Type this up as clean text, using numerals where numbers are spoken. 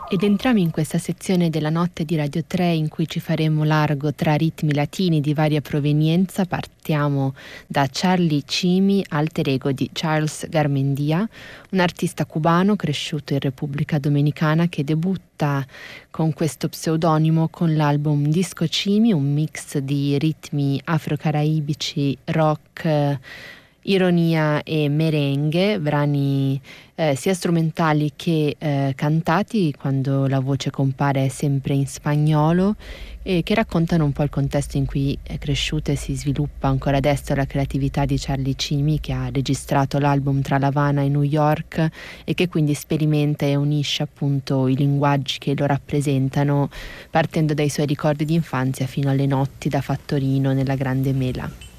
Ed entriamo in questa sezione della notte di Radio 3 in cui ci faremo largo tra ritmi latini di varia provenienza. Partiamo da Charlie Cimi, alter ego di Charles Garmendia, un artista cubano cresciuto in Repubblica Dominicana che debutta con questo pseudonimo con l'album Disco Cimi, un mix di ritmi afro-caraibici, rock, ironia e merengue, brani sia strumentali che cantati quando la voce compare sempre in spagnolo e che raccontano un po' il contesto in cui è cresciuta e si sviluppa ancora adesso la creatività di Charlie Cimi, che ha registrato l'album tra La Habana e New York e che quindi sperimenta e unisce appunto i linguaggi che lo rappresentano, partendo dai suoi ricordi di infanzia fino alle notti da fattorino nella Grande Mela.